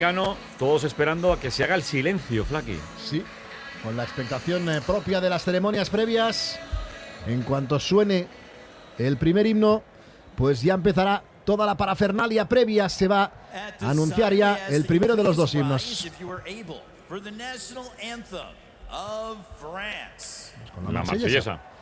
Todos esperando a que se haga el silencio, Flaqui. Sí, con la expectación propia de las ceremonias previas. En cuanto suene el primer himno, pues ya empezará toda la parafernalia previa. Se va a anunciar ya el primero de los dos himnos. Con la marsellesa.